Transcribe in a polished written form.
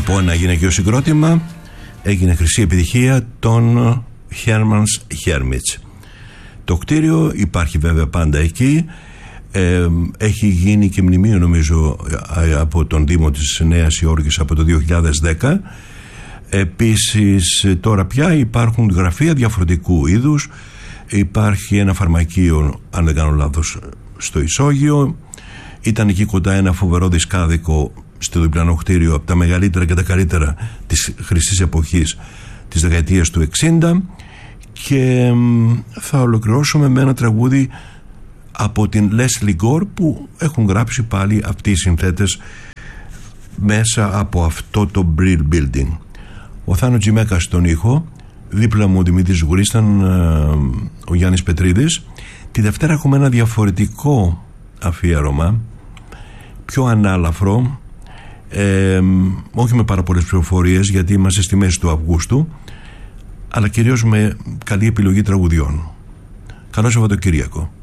Από ένα γυναικείο συγκρότημα έγινε χρυσή επιτυχία των Herman's Hermits. Το κτίριο υπάρχει βέβαια πάντα εκεί. Έχει γίνει και μνημείο νομίζω από τον Δήμο της Νέας Υόρκης από το 2010. Επίσης τώρα πια υπάρχουν γραφεία διαφορετικού είδους. Υπάρχει ένα φαρμακείο, αν δεν κάνω λάθος, στο Ισόγειο. Ήταν εκεί κοντά ένα φοβερό δισκάδικο στο διπλανό κτίριο, από τα μεγαλύτερα και τα καλύτερα της χρυσής εποχής της δεκαετίας του 60. Και θα ολοκληρώσουμε με ένα τραγούδι από την Leslie Gore που έχουν γράψει πάλι αυτοί οι συνθέτες μέσα από αυτό το Brill Building. Ο Θάνο Τζιμέκας στον ήχο, δίπλα μου ο Δημήτρης Γουρίσταν, ο Γιάννης Πετρίδης. Τη Δευτέρα έχουμε ένα διαφορετικό αφιέρωμα, πιο ανάλαφρο, όχι με πάρα πολλές πληροφορίες γιατί είμαστε στη μέση του Αυγούστου, αλλά κυρίως με καλή επιλογή τραγουδιών. Καλό Σαββατοκύριακο.